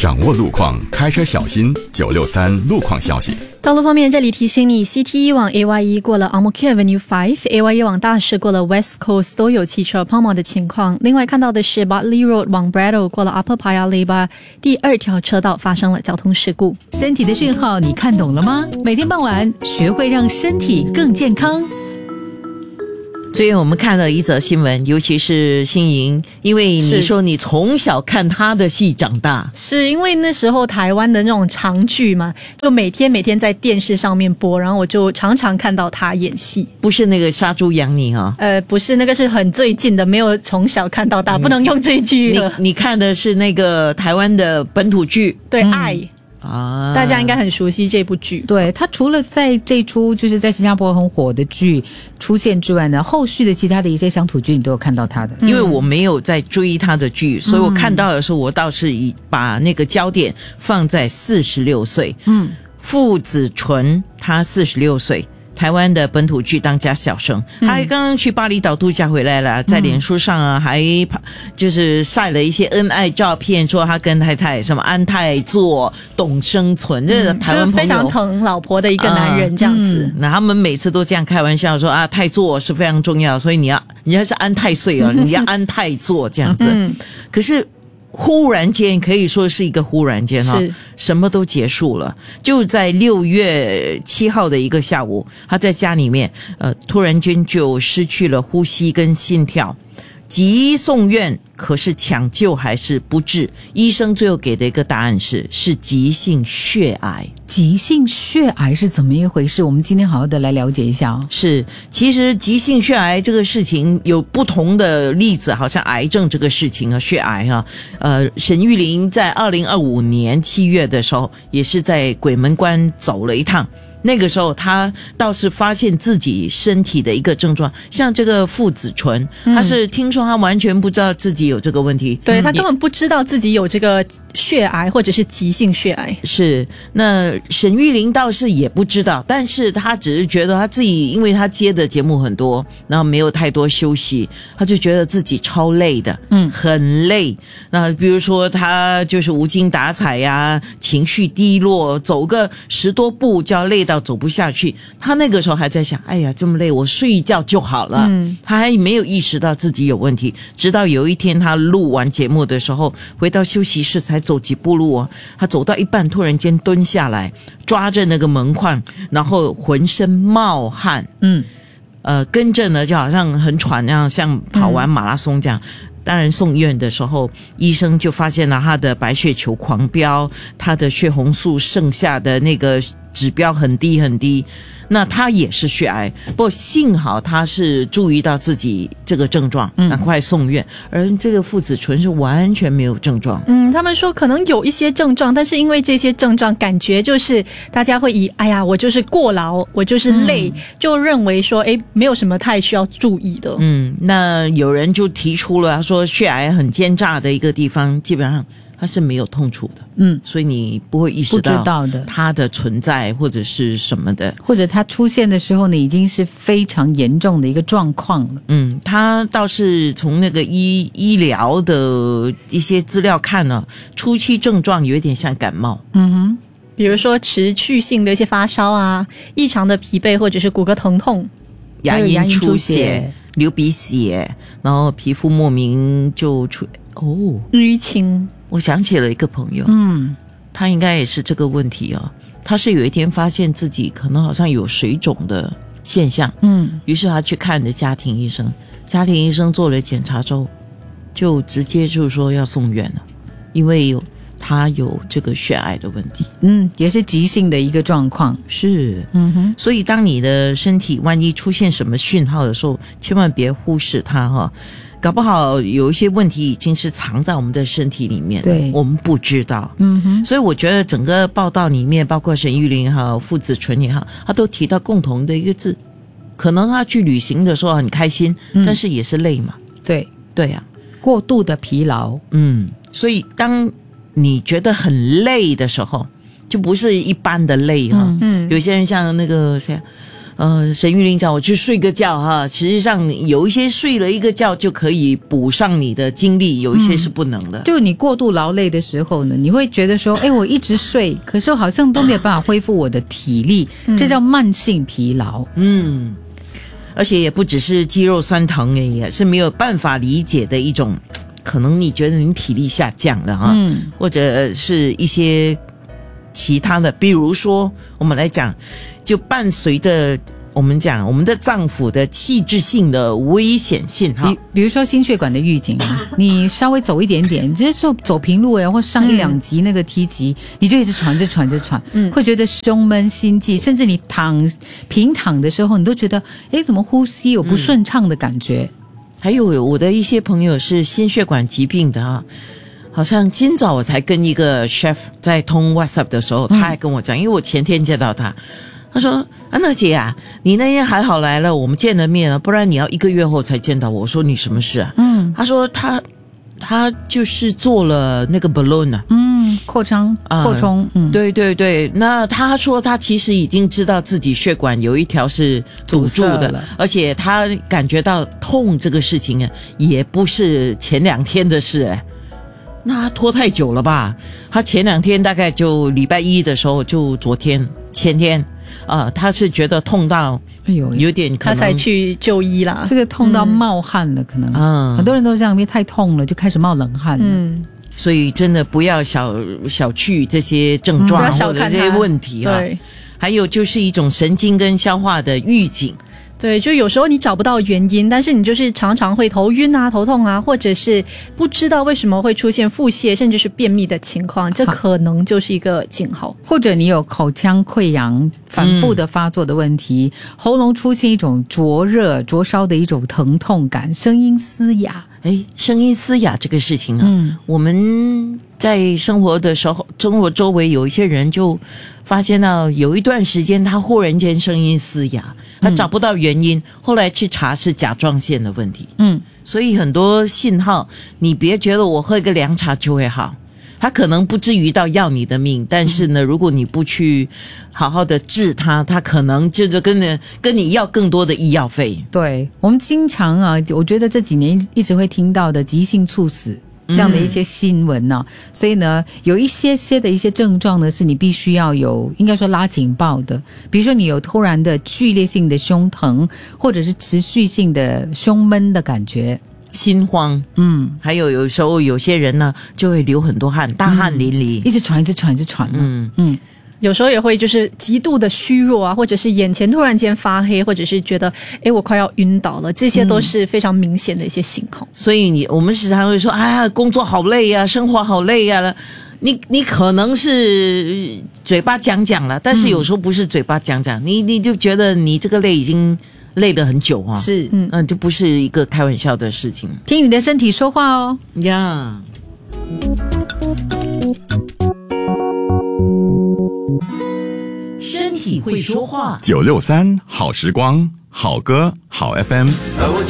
掌握路况，开车小心。963路况消息。 道路方面，这里提醒你 ，CT1 往 AY1 过了 Ang Mo Kio Avenue 5，AY1 往大市过了 West Coast 都有汽车抛锚的情况。另外看到的是 Bartley Road 往 Braddell 过了 Upper Paya Lebar 第2条车道发生了交通事故。 身体的讯号你看懂了吗？每天傍晚学会让身体更健康。 最近我们看了一则新闻，尤其是欣莹，因为你说你从小看他的戏长大， 是因为那时候台湾的那种长剧嘛，就每天在电视上面播，然后我就常常看到他演戏。 不是那个杀猪养你哈？ 不是，那个是很最近的，没有从小看到大，不能用这句了。 你看的是那个台湾的本土剧， 对，爱。大家应该很熟悉这部剧。 对，他除了在这出就是在新加坡很火的剧出现之外呢，后续的其他的一些乡土剧你都有看到他的。 因为我没有在追他的剧，所以我看到的时候，我倒是把那个焦点放在46岁。傅子纯他46岁。台湾的本土剧当家小生，他刚刚去巴厘岛度假回来了，在脸书上啊，还就是晒了一些恩爱照片，说他跟太太什么安泰座、董生存，这个台湾朋友非常疼老婆的一个男人这样子。 那他们每次都这样开玩笑说啊，泰座是非常重要，所以你要是安太岁哦，你要安泰座这样子。可是忽然间，可以说是一个忽然间哈，什么都结束了。就在6月7号的一个下午，他在家里面，突然间就失去了呼吸跟心跳，急送院，可是抢救还是不治。医生最后给的一个答案是急性血癌。 急性血癌是怎么一回事？我们今天好好的来了解一下哦。 是，其实急性血癌这个事情有不同的例子，好像癌症这个事情啊，血癌啊，沈玉琳在2025年7月的时候，也是在鬼门关走了一趟。那个时候他倒是发现自己身体的一个症状，像这个傅子纯，他是听说他完全不知道自己有这个问题， 对，他根本不知道自己有这个血癌或者是急性血癌。 是，那沈玉琳倒是也不知道，但是他只是觉得他自己，因为他接的节目很多，然后没有太多休息，他就觉得自己超累的，很累。那比如说他就是无精打采呀，情绪低落，走个10多步就要累到走不下去。他那个时候还在想，哎呀，这么累，我睡一觉就好了。他还没有意识到自己有问题，直到有一天他录完节目的时候，回到休息室才走几步路哦，他走到一半突然间蹲下来，抓着那个门框，然后浑身冒汗，跟着呢就好像很喘那样，像跑完马拉松这样。当然送医院的时候，医生就发现了他的白血球狂飙，他的血红素剩下的那个指标很低很低，那他也是血癌。不过幸好他是注意到自己这个症状，赶快送院。而这个傅子纯是完全没有症状。 他们说可能有一些症状，但是因为这些症状感觉就是大家会以哎呀我就是过劳，我就是累，就认为说没有什么太需要注意的。 那有人就提出了，他说血癌很奸诈的一个地方，基本上它是没有痛楚的，所以你不会意识到它的存在或者是什么的， 或者它出现的时候呢，已经是非常严重的一个状况了。 他倒是从那个医疗的一些资料看呢，初期症状有一点像感冒， 比如说持续性的一些发烧啊，异常的疲惫或者是骨骼疼痛， 牙龈出血、流鼻血，然后皮肤莫名就淤青。 我想起了一个朋友，他应该也是这个问题啊。他是有一天发现自己可能好像有水肿的现象，于是他去看了家庭医生，家庭医生做了检查之后，就直接就说要送院了，因为他有这个血癌的问题， 也是急性的一个状况， 是，所以当你的身体万一出现什么讯号的时候，千万别忽视它哈。搞不好有一些问题已经是藏在我们的身体里面，对，我们不知道。所以我觉得整个报道里面，包括沈玉琳也好，傅子纯也好，他都提到共同的一个字，可能他去旅行的时候很开心，但是也是累嘛。对啊， 过度的疲劳。 所以当你觉得很累的时候，就不是一般的累哈。有些人像那个谁。 沈玉玲讲我去睡个觉哈，实际上有一些睡了一个觉就可以补上你的精力，有一些是不能的。 就你过度劳累的时候呢，你会觉得说，我一直睡，可是好像都没有办法恢复我的体力，这叫慢性疲劳。 而且也不只是肌肉酸疼，也是没有办法理解的一种，可能你觉得你体力下降了啊，或者是一些其他的，比如说我们来讲，就伴随着我们讲我们的脏腑的器质性的危险性哈， 比如说心血管的预警啊，你稍微走一点点，直接说走平路或上1、2级那个梯级，你就一直喘，会觉得胸闷心悸，甚至你平躺的时候，你都觉得怎么呼吸有不顺畅的感觉。 还有我的一些朋友是心血管疾病的啊。好像今早我才跟一个 chef 在通 WhatsApp 的时候，他还跟我讲，因为我前天见到他，他说安娜姐啊，你那天还好来了，我们见了面啊，不然你要1个月后才见到我。我说你什么事啊？他说他就是做了那个 balloon 啊， 扩充， 对对对。那他说他其实已经知道自己血管有一条是堵住的，而且他感觉到痛这个事情啊，也不是前2天的事那他拖太久了吧？他前2天大概就礼拜1的时候，就前天他是觉得痛到有点可能， 他才去就医啦。 这个痛到冒汗了，可能很多人都这样，因为太痛了就开始冒冷汗了。 所以真的不要小觑这些症状或者这些问题对， 还有就是一种神经跟消化的预警。 对，就有时候你找不到原因，但是你就是常常会头晕啊、头痛啊，或者是不知道为什么会出现腹泻，甚至是便秘的情况，这可能就是一个警号。 或者你有口腔溃疡反复的发作的问题，喉咙出现一种灼热、灼烧的一种疼痛感，声音嘶哑。 声音嘶哑这个事情啊，我们在生活的时候，生活周围有一些人就发现到有一段时间他忽然间声音嘶哑，他找不到原因，后来去查是甲状腺的问题。所以很多信号，你别觉得我喝一个凉茶就会好，他可能不至于到要你的命，但是呢，如果你不去好好的治他可能就是跟你要更多的医药费。 对，我们经常我觉得这几年一直会听到的急性猝死这样的一些新闻呢，所以呢，有一些的一些症状呢，是你必须要有，应该说拉警报的。比如说你有突然的剧烈性的胸疼，或者是持续性的胸闷的感觉。 心慌，还有时候有些人呢就会流很多汗，大汗淋漓， 一直喘， 有时候也会就是极度的虚弱啊，或者是眼前突然间发黑，或者是觉得我快要晕倒了，这些都是非常明显的一些信号。 所以我们时常会说，工作好累啊，生活好累啊，你可能是嘴巴讲了，但是有时候不是嘴巴讲，你就觉得你这个累已经累了很久啊， 是， 就不是一个开玩笑的事情。 听你的身体说话哦， 呀。身体会说话。 963好时光，好歌好 FM。 而我